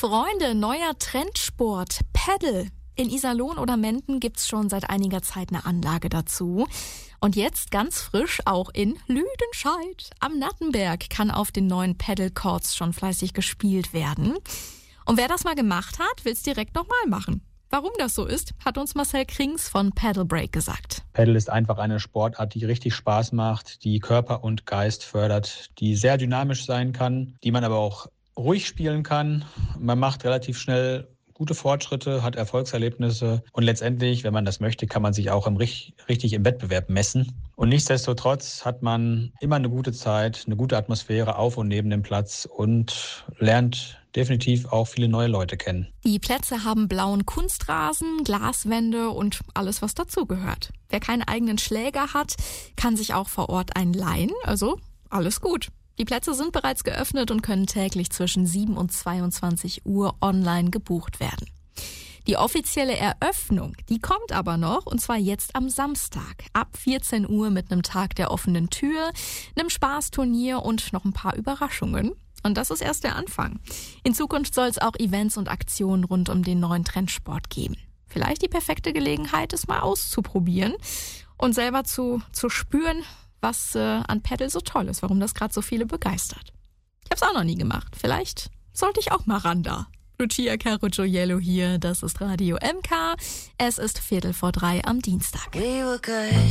Freunde, neuer Trendsport, Paddle. In Iserlohn oder Menden gibt's schon seit einiger Zeit eine Anlage dazu. Und jetzt ganz frisch auch in Lüdenscheid am Nattenberg kann auf den neuen Paddle Courts schon fleißig gespielt werden. Und wer das mal gemacht hat, will's direkt nochmal machen. Warum das so ist, hat uns Marcel Krings von Paddle Break gesagt. Paddle ist einfach eine Sportart, die richtig Spaß macht, die Körper und Geist fördert, die sehr dynamisch sein kann, die man aber auch ruhig spielen kann. Man macht relativ schnell gute Fortschritte, hat Erfolgserlebnisse und letztendlich, wenn man das möchte, kann man sich auch richtig im Wettbewerb messen. Und nichtsdestotrotz hat man immer eine gute Zeit, eine gute Atmosphäre auf und neben dem Platz und lernt definitiv auch viele neue Leute kennen. Die Plätze haben blauen Kunstrasen, Glaswände und alles, was dazugehört. Wer keinen eigenen Schläger hat, kann sich auch vor Ort einen leihen, also alles gut. Die Plätze sind bereits geöffnet und können täglich zwischen 7 und 22 Uhr online gebucht werden. Die offizielle Eröffnung, die kommt aber noch, und zwar jetzt am Samstag ab 14 Uhr mit einem Tag der offenen Tür, einem Spaßturnier und noch ein paar Überraschungen. Und das ist erst der Anfang. In Zukunft soll es auch Events und Aktionen rund um den neuen Trendsport geben. Vielleicht die perfekte Gelegenheit, es mal auszuprobieren und selber zu spüren, was an Paddle so toll ist, warum das gerade so viele begeistert. Ich habe es auch noch nie gemacht. Vielleicht sollte ich auch mal ran da. Lucia Caruggiello hier, das ist Radio MK. Es ist 2:15 am Dienstag. We were good.